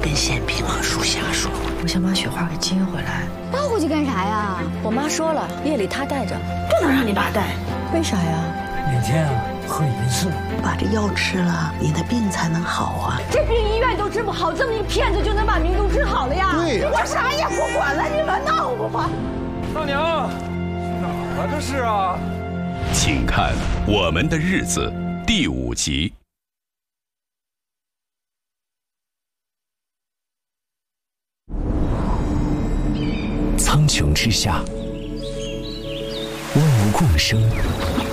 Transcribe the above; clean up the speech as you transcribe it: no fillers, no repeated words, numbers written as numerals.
跟县平和叔瞎说，我想把雪花给接回来。 带回去干啥呀？ 我妈说了，夜里她带着， 不能让你爸带。 为啥呀？ 每天喝1次， 把这药吃了，你的病才能好啊。 这病医院都治不好，这么一个骗子就能把民众治好了呀？ 对呀， 我啥也不管了，你们闹我吧。 大娘，哪了这是啊？ 请看《我们的日子》第5集。苍穹之下，万物共生，